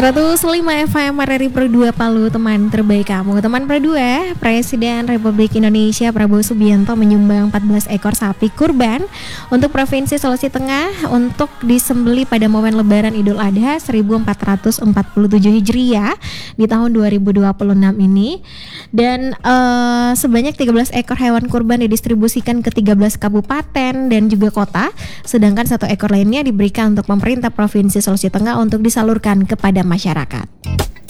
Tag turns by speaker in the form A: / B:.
A: 105 FM RRI Pro 2 Palu, teman terbaik kamu. Teman Pro 2, Presiden Republik Indonesia Prabowo Subianto menyumbang 14 ekor sapi kurban untuk Provinsi Sulawesi Tengah untuk disembeli pada momen Lebaran Idul Adha 1447 Hijriah di tahun 2026 ini. Dan sebanyak 13 ekor hewan kurban didistribusikan ke 13 kabupaten dan juga kota, sedangkan 1 ekor lainnya diberikan untuk pemerintah Provinsi Sulawesi Tengah untuk disalurkan kepada masyarakat.